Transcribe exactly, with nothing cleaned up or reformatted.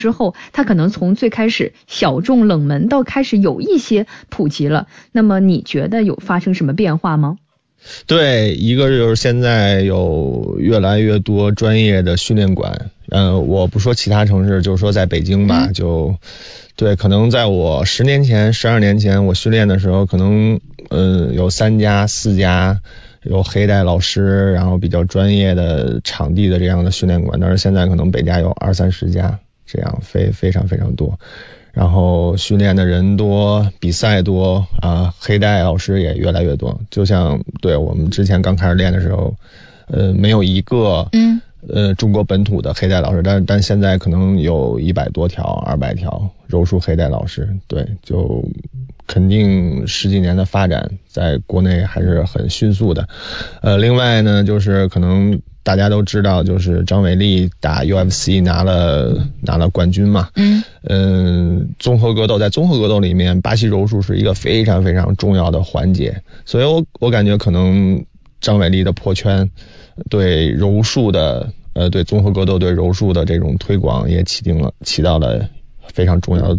之后，它可能从最开始小众冷门到开始有一些普及了。那么你觉得有发生什么变化吗？ 对，一个就是现在有越来越多专业的训练馆，呃，我不说其他城市，就是说在北京吧，嗯、就对，可能在我十年前、十二年前我训练的时候，可能呃有三家、四家有黑带老师，然后比较专业的场地的这样的训练馆，但是现在可能北加有二三十家，这样非非常非常多。然后训练的人多，比赛多啊，黑带老师也越来越多。就像对我们之前刚开始练的时候，呃，没有一个嗯呃中国本土的黑带老师，但但现在可能有一百多条、二百条柔术黑带老师。对，就肯定十几年的发展，在国内还是很迅速的。呃，另外呢，就是可能大家都知道，就是张伟丽打 U F C 拿了拿了冠军嘛。嗯。嗯，综合格斗在综合格斗里面，巴西柔术是一个非常非常重要的环节，所以我我感觉可能张伟丽的破圈对柔术的呃对综合格斗对柔术的这种推广也起定了起到了非常重要的